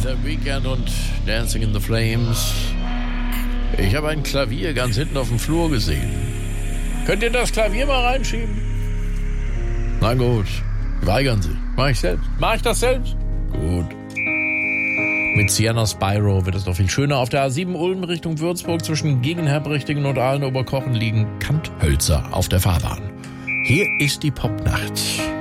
The Weeknd und Dancing in the Flames. Ich habe ein Klavier ganz hinten auf dem Flur gesehen. Könnt ihr das Klavier mal reinschieben? Na gut, weigern Sie. Mach ich selbst. Mach ich das selbst? Gut. Mit Sienna Spyro wird es noch viel schöner. Auf der A7 Ulm Richtung Würzburg zwischen Gegenherbrichtingen und Aalen-Oberkochen liegen Kanthölzer auf der Fahrbahn. Hier ist die Popnacht.